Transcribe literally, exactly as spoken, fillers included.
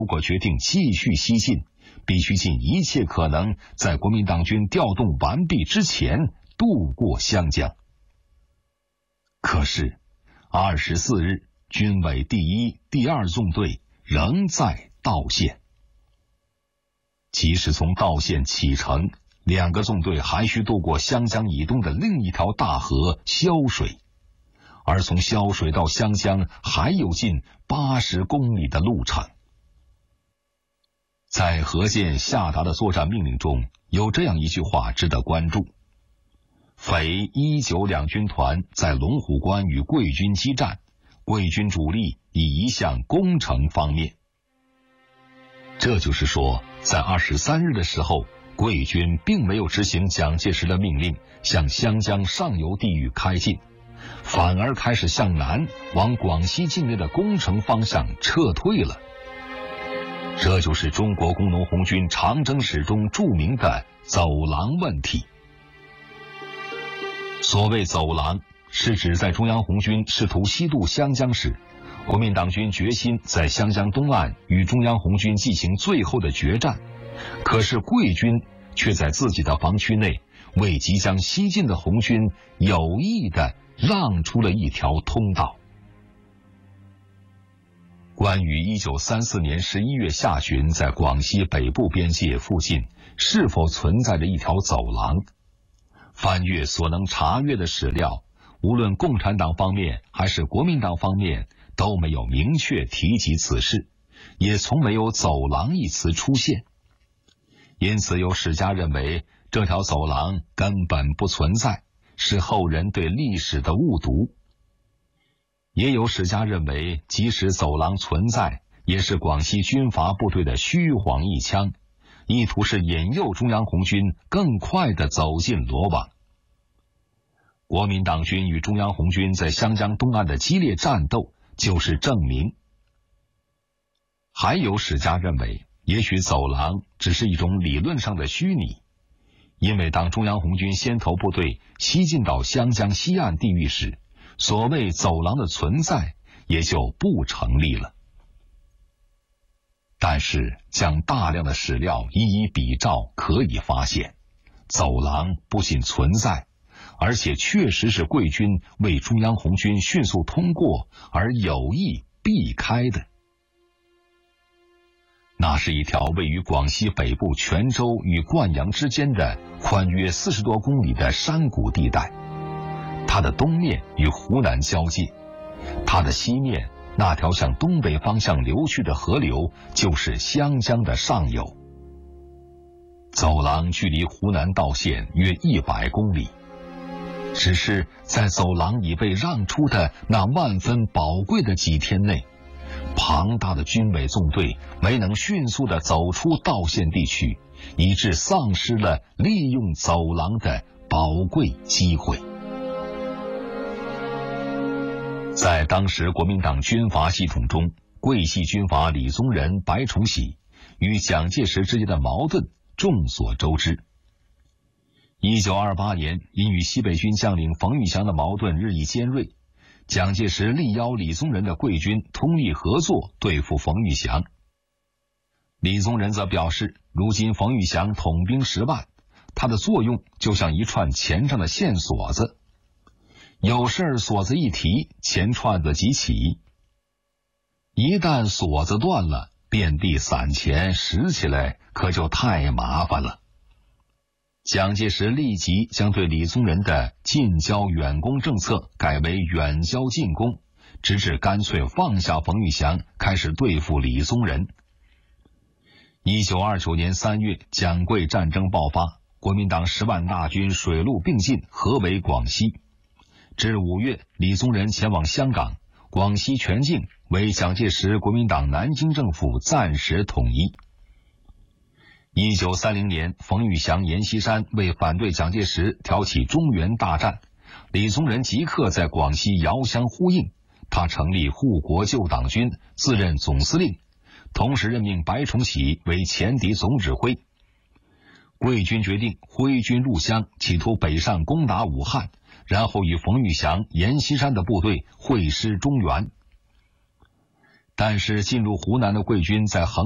如果决定继续西进，必须尽一切可能在国民党军调动完毕之前渡过湘江。可是二十四日，军委第一、第二纵队仍在道县。即使从道县启程，两个纵队还需渡过湘江以东的另一条大河潇水，而从潇水到湘江还有近八十公里的路程。在何键下达的作战命令中，有这样一句话值得关注：匪一九两军团在龙虎关与桂军激战，桂军主力已移向攻城方面。这就是说，在二十三日的时候，桂军并没有执行蒋介石的命令向湘江上游地域开进，反而开始向南往广西境内的攻城方向撤退了。这就是中国工农红军长征史中著名的走廊问题。所谓走廊，是指在中央红军试图西渡湘江时，国民党军决心在湘江东岸与中央红军进行最后的决战，可是桂军却在自己的防区内为即将西进的红军有意地让出了一条通道。关于一九三四年十一月下旬在广西北部边界附近是否存在着一条走廊，翻阅所能查阅的史料，无论共产党方面还是国民党方面都没有明确提及此事，也从没有走廊一词出现。因此有史家认为这条走廊根本不存在，是后人对历史的误读。也有史家认为即使走廊存在，也是广西军阀部队的虚晃一枪，意图是引诱中央红军更快地走进罗网。国民党军与中央红军在湘江东岸的激烈战斗就是证明。还有史家认为，也许走廊只是一种理论上的虚拟，因为当中央红军先头部队西进到湘江西岸地域时，所谓走廊的存在也就不成立了。但是将大量的史料一一比照，可以发现，走廊不仅存在，而且确实是桂军为中央红军迅速通过而有意避开的。那是一条位于广西北部泉州与灌阳之间的宽约四十多公里的山谷地带，它的东面与湖南交界，它的西面那条向东北方向流去的河流就是湘江的上游。走廊距离湖南道县约一百公里，只是在走廊已被让出的那万分宝贵的几天内，庞大的军委纵队没能迅速地走出道县地区，以致丧失了利用走廊的宝贵机会。在当时国民党军阀系统中，桂系军阀李宗仁、白崇禧与蒋介石之间的矛盾众所周知。一九二八年，因与西北军将领冯玉祥的矛盾日益尖锐，蒋介石力邀李宗仁的桂军通力合作对付冯玉祥。李宗仁则表示，如今冯玉祥统兵十万，他的作用就像一串钱上的线索子，有事锁子一提，钱串子即起，一旦锁子断了，遍地散钱拾起来可就太麻烦了。蒋介石立即将对李宗仁的近交远攻政策改为远交近攻，直至干脆放下冯玉祥，开始对付李宗仁。一九二九年三月，蒋桂战争爆发，国民党十万大军水陆并进，合围广西。至五月，李宗仁前往香港，广西全境为蒋介石国民党南京政府暂时统一。一九三零年，冯玉祥、阎锡山为反对蒋介石挑起中原大战，李宗仁即刻在广西遥相呼应，他成立护国救党军，自任总司令，同时任命白崇禧为前敌总指挥。桂军决定挥军入湘，企图北上攻打武汉，然后与冯玉祥、阎锡山的部队会师中原。但是进入湖南的桂军在横